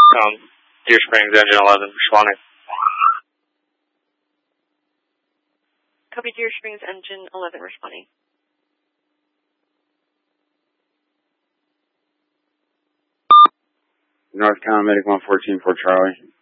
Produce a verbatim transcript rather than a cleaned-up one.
Um, Deer Springs, engine eleven, responding. Copy, Deer Springs, engine eleven, responding. North County Medic one fourteen for Charlie.